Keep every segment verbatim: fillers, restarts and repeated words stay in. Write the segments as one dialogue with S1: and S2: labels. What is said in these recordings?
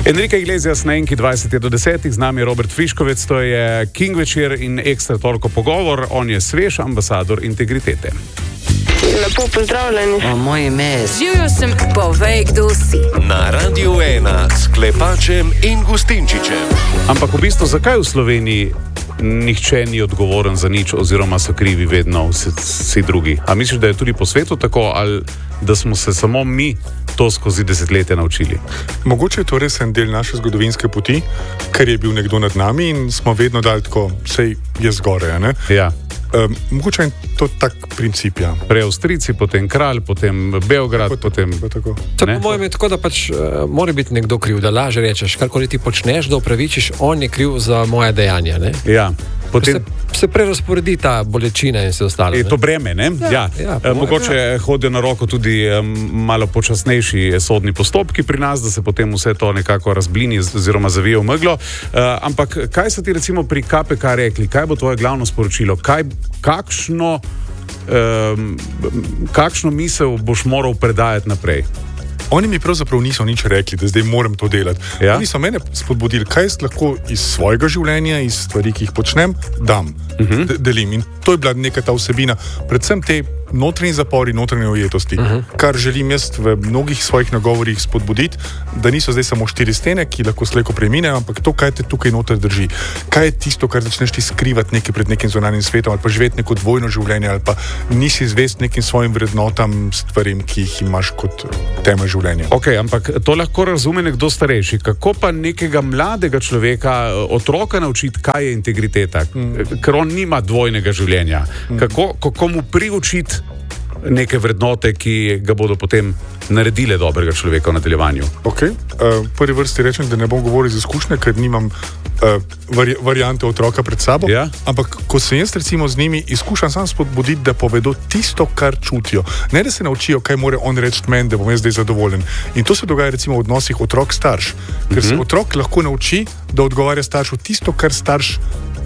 S1: Enrique Iglesias na Enki dvajset do desetih, z nami je Robert Friškovec, to je King večer in ekstra toliko pogovor, on je svež ambasador integritete.
S2: Lepo pozdravljeni.
S3: O, moje ime je...
S4: Živjo sem, povej, kdo si.
S5: Na Radiu ena s Klepačem in Gustinčičem.
S1: Ampak v bistvu, zakaj v Sloveniji nihče ni odgovoren za nič, oziroma so krivi vedno vsi, vsi drugi? A misliš, da je tudi po svetu tako, ali da smo se samo mi to skozi desetletja naučili?
S6: Mogoče je to res en del naše zgodovinske poti, ker je bil nekdo nad nami in smo vedno dali tako, sej je zgoraj, ne?
S1: Ja.
S6: Um, mogoče je to tak princip, ja.
S1: Prej Avstrijci, potem kralj, potem Beograd,
S6: Tako,
S1: potem...
S6: tako.
S7: To po mojem je tako, da pač uh, mora biti nekdo kriv, da laže rečeš, karkoli ti počneš, da upravičiš, on je kriv za moje dejanja, ne?
S1: Ja. Potem...
S7: Se, se prerasporedi ta bolečina in vse ostalo.
S1: Je to breme, ne?
S7: Ja,
S1: ja.
S7: ja,
S1: e, mogoče ja. hodijo na roko tudi um, malo počasnejši sodni postopki pri nas, da se potem vse to nekako razblini oziroma zavije v meglo. E, ampak kaj so ti recimo pri K P K rekli? Kaj bo tvoje glavno sporočilo? Kaj, kakšno, um, kakšno misel boš moral predajati naprej?
S6: Oni mi pravzaprav niso nič rekli, da zdaj moram to delati.
S1: Ja?
S6: Oni so mene spodbudili, kaj jaz lahko iz svojega življenja, iz stvari, ki jih počnem, dam, uh-huh. de- delim. In to je bila neka ta vsebina, predvsem te notranji zapori, notranje ujetosti, uh-huh. kar želim jaz v mnogih svojih nagovorih spodbuditi, da niso zdaj samo štiri stene, ki lahko slejko preminejo, ampak to, kaj te tukaj noter drži. Kaj je tisto, kar začneš ti skrivati nekaj pred nekim zunanjim svetom, ali pa živeti neko dvojno življenje, ali pa nisi zvest nekim svojim vrednotam, stvarim, ki jih imaš kot temelj življenja.
S1: Ok, ampak to lahko razume nekdo starejši. Kako pa nekega mladega človeka, otroka naučiti, kaj je integriteta? Mm. Ker on nima dvojnega življenja. Mm. Kako, kako mu priučiti neke vrednote, ki ga bodo potem naredile dobrega človeka v nadaljevanju?
S6: Ok, uh, prvi vrsti rečem, da ne bom govoril iz izkušnje, ker nimam uh, vari- variante otroka pred sabo,
S1: Ja.
S6: ampak ko sem jaz recimo z njimi, izkušam sam spodbuditi, da povedo tisto, kar čutijo. Ne, da se naučijo, kaj more on reči meni, da bom jaz zdaj zadovoljen. In to se dogaja recimo v odnosih otrok-starš, ker se otrok lahko nauči, da odgovarja staršu tisto, kar starš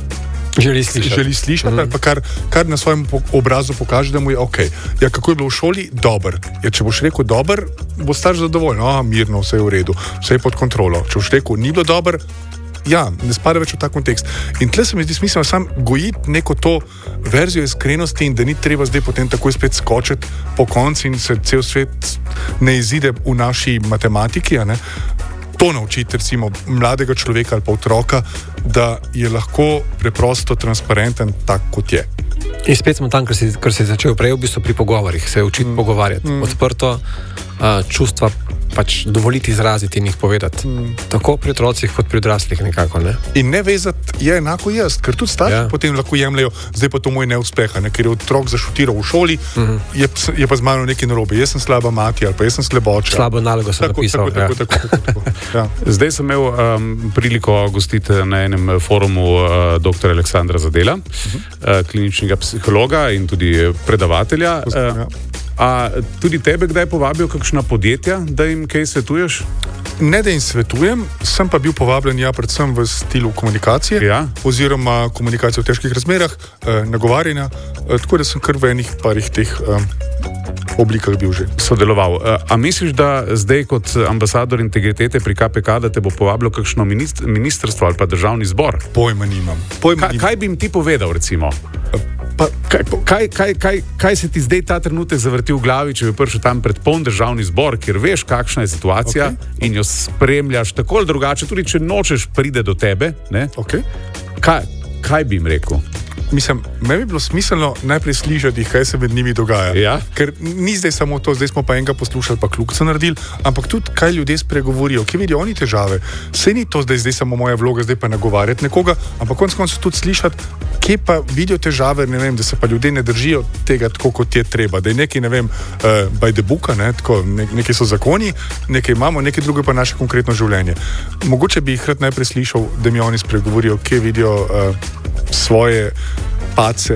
S7: Želi slišati.
S6: želi slišati, ali pa kar, kar na svojem po- obrazu pokaže, da mu je ok. Ja, kako je bilo v šoli? Dober. Ja, če boš rekel dober, bo starš zadovoljen. Aha, mirno, vse je v redu, vse je pod kontrolo. Če boš rekel ni bilo dober, ja, ne spada več v ta kontekst. In tle se mi zdi smiselno sam gojiti neko to verzijo iskrenosti in da ni treba zdaj potem takoj spet skočiti po koncu in se cel svet ne izide v naši matematiki, a ne. To naučiti recimo mladega človeka ali pa otroka, da je lahko preprosto transparenten tak, kot je.
S7: In spet smo tam, kar si, kar si začel prej, v bistvu pri pogovorih, se učiti mm. pogovarjati. Mm. Odprto, uh, čustva pač dovoliti izraziti in jih povedati. Mm. Tako pri otrocih kot pri odraslih nekako, ne?
S6: In ne vezati je enako jaz, ker tudi starši
S7: Ja.
S6: potem lahko jemljajo, zdaj pa to moj neuspeh, ne? Ker je otrok zašutiral v šoli, mm-hmm. je, je pa z mano nekaj narobe. Jaz sem slaba mati ali pa jaz sem sleboča.
S7: Slabo nalogo sem
S6: Tako,
S7: napisal.
S6: tako, tako, tako, tako, tako. Ja.
S1: Zdaj sem imel um, priliko gostiti na enem forumu uh, dr. Aleksandra Zadela, uh-huh. uh, kliničnega psihologa in tudi predavatelja.
S6: Poznam, ja.
S1: A tudi tebe kdaj povabijo kakšna podjetja, da jim kaj svetuješ?
S6: Ne, da jim svetujem, sem pa bil povabljen ja, predvsem v stilu komunikacije,
S1: Ja.
S6: oziroma komunikacije v težkih razmerah, eh, nagovarjanja, eh, tako da sem kar v enih parih teh eh, oblikah bil že.
S1: Sodeloval. Uh, a misliš, da zdaj kot ambasador integritete pri K P K, da te bo povabilo kakšno minist- ministrstvo ali pa državni zbor?
S6: Pojma nimam. Pojma
S1: Kaj,
S6: nimam.
S1: kaj bi jim ti povedal, recimo?
S6: Pa,
S1: Kaj, kaj, kaj, kaj, kaj se ti zdaj ta trenutek zavrti v glavi, če bi prišel tam pred poln državni zbor, kjer veš, kakšna je situacija, okay. in jo spremljaš tako ali drugače, tudi če nočeš pride do tebe, ne?
S6: okay.
S1: Kaj, kaj bi jim rekel?
S6: Mislim, meni bi bilo smiselno najprej slišati, kaj se med njimi dogaja.
S1: Ja.
S6: Ker ni zdaj samo to, zdaj smo pa enega poslušali, pa kljukca naredili, ampak tudi kaj ljudje spregovorijo, kje vidijo oni težave. Sej ni to zdaj, zdaj samo moja vloga, zdaj pa nagovarjati nekoga, ampak konec koncev tudi slišati, kje pa vidijo težave, ne vem, da se pa ljudje ne držijo tega tako, kot je treba. Da je nekaj, ne vem, uh, by the book, ne, tako, ne, nekaj so zakoni, nekaj imamo, nekaj drugo pa naše konkretno življenje. Mogoče bi jih rad najprej slišal, da mi oni spregovorijo, kje vidijo uh, svoje pace,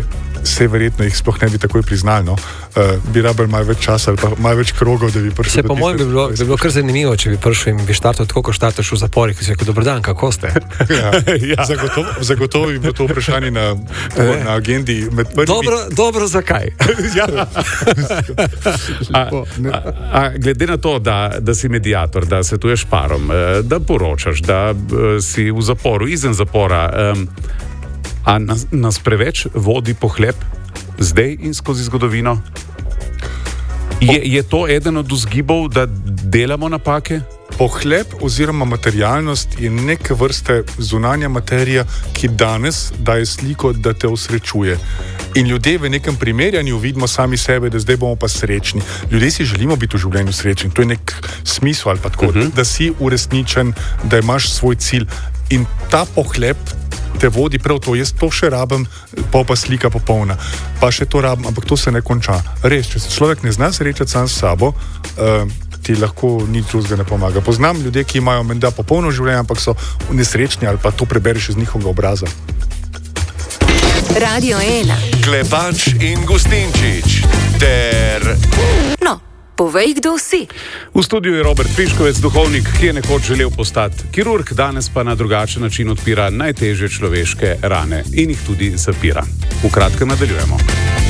S6: se verjetno jih sploh ne bi takoj priznali. No? Uh, bi rabili malo več časa ali pa malo več krogov, da bi prišli.
S7: Se po mojem bi bilo, bi bilo kar zanimivo, če bi prišel in bi štartal tako, kot štartaš v zaporih, ki si rekel, dober dan, kako ste?
S6: Ja. Ja. Zagotovo, zagotovo bi bilo to vprašanje na, na agendi. Med, med
S7: dobro, dobro, zakaj?
S6: Ja.
S1: A, a, a glede na to, da, da si mediator, da svetuješ parom, da poročaš, da si v zaporu, izven zapora, um, a nas, nas preveč vodi pohlep zdaj in skozi zgodovino? Je, je to eden od vzgibov, da delamo napake?
S6: Pohlep oziroma materialnost je neke vrste zunanja materija, ki danes daje sliko, da te osrečuje. In ljudje v nekem primerjanju vidimo sami sebe, da zdaj bomo pa srečni. Ljudje si želimo biti v življenju srečni. To je nek smisel ali pa tako, uh-huh. da si uresničen, da imaš svoj cilj. In ta pohlep te vodi prav to. Jaz to še rabim, pa pa slika popolna. Pa še to rabim, ampak to se ne konča. Res, če se človek ne zna srečati sam s sabo, uh, ti lahko nič drugega ne pomaga. Poznam ljudi, ki imajo menda popolno življenje, ampak so nesrečni ali pa to prebereš iz njihovega obraza.
S4: Radio ena.
S5: Klepač in Gustinčič ter...
S4: No, povej, kdo si.
S1: V studiu je Robert Piškovec, duhovnik, ki je nekoč želel postati kirurg, danes pa na drugačen način odpira najtežje človeške rane in jih tudi zapira. V kratkem nadaljujemo.